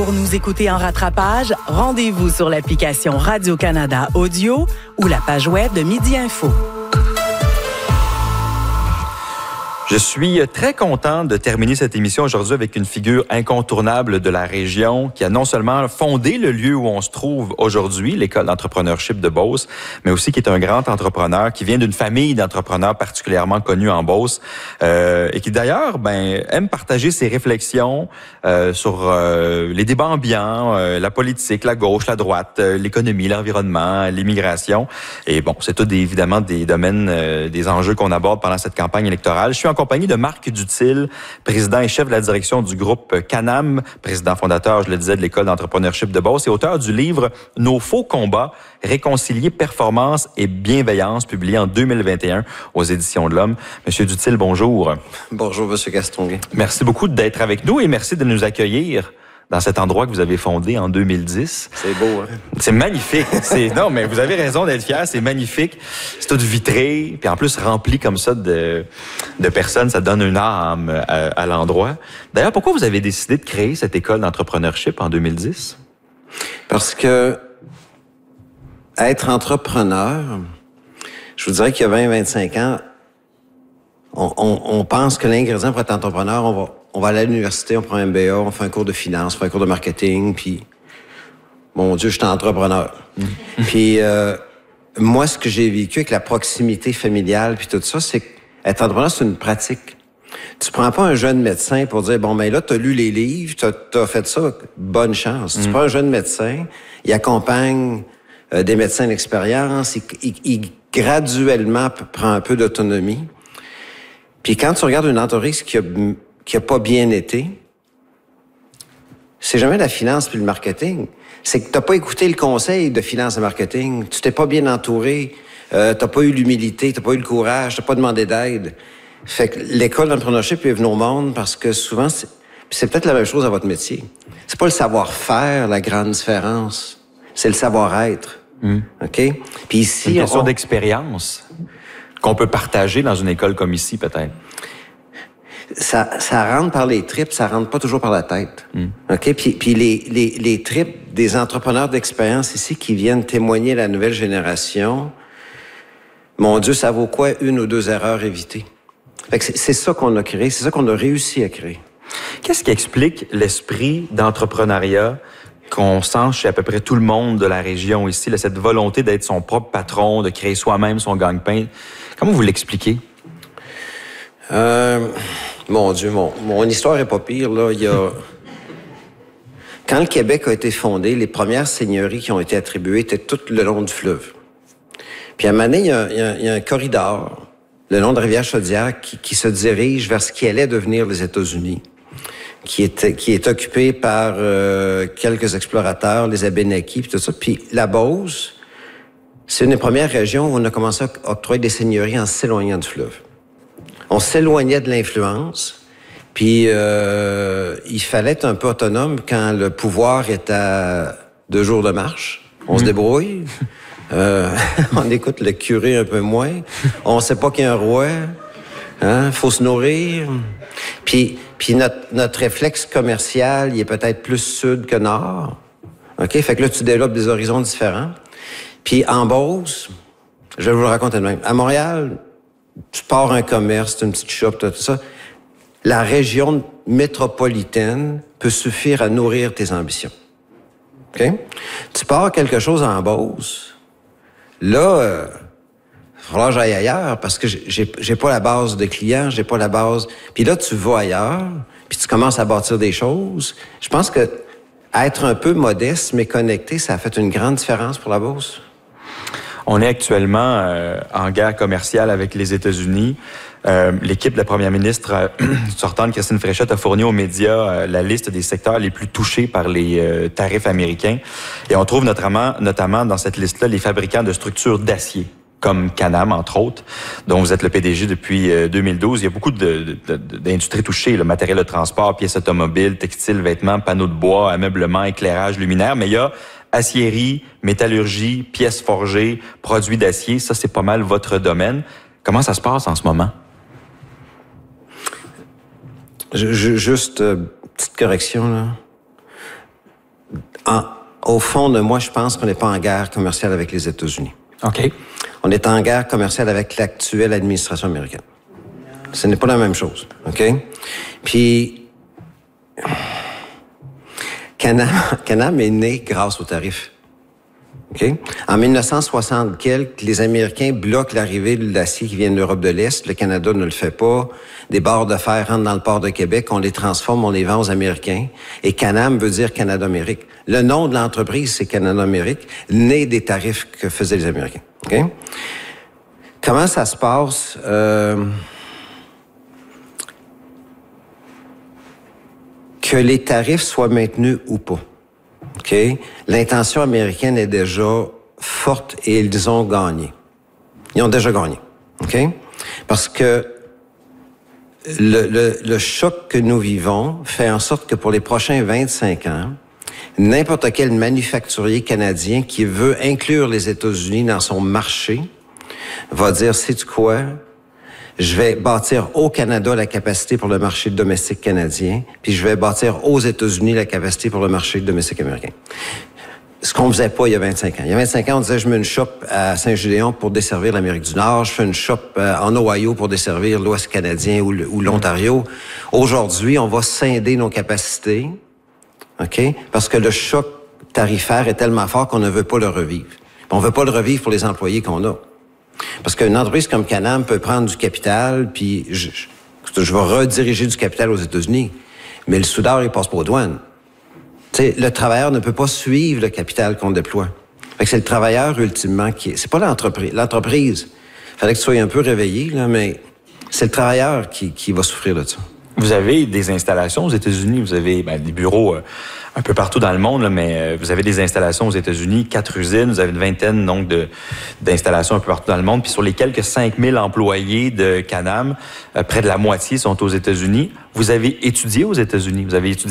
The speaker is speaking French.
Pour nous écouter en rattrapage, rendez-vous sur l'application Radio-Canada Audio ou la page web de Midi Info. Je suis très content de terminer cette émission aujourd'hui avec une figure incontournable de la région qui a non seulement fondé le lieu où on se trouve aujourd'hui, l'école d'entrepreneurship de Beauce, mais aussi qui est un grand entrepreneur, qui vient d'une famille d'entrepreneurs particulièrement connue en Beauce et qui d'ailleurs aime partager ses réflexions sur les débats ambiants, la politique, la gauche, la droite, l'économie, l'environnement, l'immigration. Et bon, c'est tout évidemment des domaines, des enjeux qu'on aborde pendant cette campagne électorale. Je suis en compagnie de Marc Duthil, président et chef de la direction du groupe Canam, président fondateur, je le disais, de l'école d'entrepreneurship de Beauce et auteur du livre « Nos faux combats, réconcilier performance et bienveillance » publié en 2021 aux Éditions de l'Homme. Monsieur Duthil, bonjour. Bonjour, Monsieur Castonguay. Merci beaucoup d'être avec nous et merci de nous accueillir dans cet endroit que vous avez fondé en 2010. C'est beau, hein? C'est magnifique. Non, mais vous avez raison d'être fier, c'est magnifique. C'est tout vitré, puis en plus rempli comme ça de personnes, ça donne une âme à l'endroit. D'ailleurs, pourquoi vous avez décidé de créer cette école d'entrepreneurship en 2010? Parce que être entrepreneur, je vous dirais qu'il y a 20-25 ans, on pense que l'ingrédient pour être entrepreneur, on va aller à l'université, on prend un MBA, on fait un cours de finance, on fait un cours de marketing, puis mon Dieu, je suis entrepreneur. Puis moi, ce que j'ai vécu avec la proximité familiale puis tout ça, c'est qu'être entrepreneur, c'est une pratique. Tu prends pas un jeune médecin pour dire, bon, ben là, t'as lu les livres, t'as fait ça, bonne chance. Tu prends un jeune médecin, il accompagne des médecins d'expérience, il graduellement prend un peu d'autonomie. Puis quand tu regardes une entreprise qui a pas bien été, c'est jamais la finance puis le marketing. C'est que t'as pas écouté le conseil de finance et marketing. Tu t'es pas bien entouré. T'as pas eu l'humilité, t'as pas eu le courage, t'as pas demandé d'aide. Fait que l'école d'entrepreneurship est venue au monde parce que souvent, c'est peut-être la même chose à votre métier. C'est pas le savoir-faire la grande différence. C'est le savoir-être. OK? Puis ici, c'est une question d'expérience qu'on peut partager dans une école comme ici, peut-être. Ça rentre par les tripes, ça rentre pas toujours par la tête. OK? Puis les tripes des entrepreneurs d'expérience ici qui viennent témoigner à la nouvelle génération, mon Dieu, ça vaut quoi une ou deux erreurs évitées? Fait que c'est ça qu'on a créé, c'est ça qu'on a réussi à créer. Qu'est-ce qui explique l'esprit d'entrepreneuriat qu'on sent chez à peu près tout le monde de la région ici, là, cette volonté d'être son propre patron, de créer soi-même son gagne-pain? Comment vous l'expliquez? Mon Dieu, mon histoire est pas pire, là. Quand le Québec a été fondé, les premières seigneuries qui ont été attribuées étaient toutes le long du fleuve. Puis à un moment donné, il y a un corridor, le long de la rivière Chaudière, qui se dirige vers ce qui allait devenir les États-Unis, qui est occupé par quelques explorateurs, les Abénakis, puis tout ça. Puis la Beauce, c'est une des premières régions où on a commencé à octroyer des seigneuries en s'éloignant du fleuve. On s'éloignait de l'influence, puis il fallait être un peu autonome quand le pouvoir est à 2 jours de marche. On se débrouille. On écoute le curé un peu moins. On sait pas qu'il y a un roi. Hein? Faut se nourrir. Puis notre réflexe commercial, il est peut-être plus sud que nord. OK? Fait que là, tu développes des horizons différents. Puis en Beauce, je vais vous le raconter de même. À Montréal, tu pars un commerce, une petite shop, tout ça. La région métropolitaine peut suffire à nourrir tes ambitions. OK? Tu pars quelque chose en Beauce. Là, il va falloir que j'aille ailleurs parce que j'ai pas la base de clients, j'ai pas la base. Puis là, tu vas ailleurs, puis tu commences à bâtir des choses. Je pense que être un peu modeste mais connecté, ça a fait une grande différence pour la Beauce. On est actuellement en guerre commerciale avec les États-Unis. L'équipe de la première ministre sortante, Christine Fréchette, a fourni aux médias la liste des secteurs les plus touchés par les tarifs américains. Et on trouve notamment dans cette liste-là les fabricants de structures d'acier, comme Canam, entre autres, dont vous êtes le PDG depuis 2012. Il y a beaucoup d'industries touchées, le matériel de transport, pièces automobiles, textiles, vêtements, panneaux de bois, ameublement, éclairage luminaire, mais il y a aciérie, métallurgie, pièces forgées, produits d'acier. Ça, c'est pas mal votre domaine. Comment ça se passe en ce moment? Juste, petite correction, là. Au fond de moi, je pense qu'on n'est pas en guerre commerciale avec les États-Unis. OK. On est en guerre commerciale avec l'actuelle administration américaine. Ce n'est pas la même chose, OK? Puis, Can-Am est né grâce aux tarifs. OK? En 1960 les Américains bloquent l'arrivée de l'acier qui vient de l'Europe de l'Est. Le Canada ne le fait pas. Des barres de fer rentrent dans le port de Québec. On les transforme, on les vend aux Américains. Et Can-Am veut dire Canada-Amérique. Le nom de l'entreprise, c'est Canada-Amérique, né des tarifs que faisaient les Américains. OK? Comment ça se passe? Que les tarifs soient maintenus ou pas. OK? L'intention américaine est déjà forte et ils ont gagné. Ils ont déjà gagné. OK? Parce que le choc que nous vivons fait en sorte que pour les prochains 25 ans, n'importe quel manufacturier canadien qui veut inclure les États-Unis dans son marché va dire, sais-tu quoi? Je vais bâtir au Canada la capacité pour le marché domestique canadien, puis je vais bâtir aux États-Unis la capacité pour le marché domestique américain. Ce qu'on faisait pas il y a 25 ans. Il y a 25 ans, on disait, je mets une shop à Saint-Gédéon pour desservir l'Amérique du Nord, je fais une shop en Ohio pour desservir l'Ouest canadien ou l'Ontario. Aujourd'hui, on va scinder nos capacités, OK? Parce que le choc tarifaire est tellement fort qu'on ne veut pas le revivre. On veut pas le revivre pour les employés qu'on a. Parce qu'une entreprise comme Can-Am peut prendre du capital, puis je vais rediriger du capital aux États-Unis. Mais le soudeur, il passe pas aux douanes. T'sais, le travailleur ne peut pas suivre le capital qu'on déploie. Fait que c'est le travailleur, ultimement, c'est pas l'entreprise. L'entreprise, fallait que tu sois un peu réveillé, là, mais c'est le travailleur qui va souffrir de ça. Vous avez des installations aux États-Unis, vous avez des bureaux un peu partout dans le monde, là, mais vous avez des installations aux États-Unis, 4 usines, vous avez une vingtaine donc d'installations un peu partout dans le monde, puis sur les quelques 5000 employés de Can-Am, près de la moitié sont aux États-Unis. Vous avez étudié aux États-Unis, vous avez étudié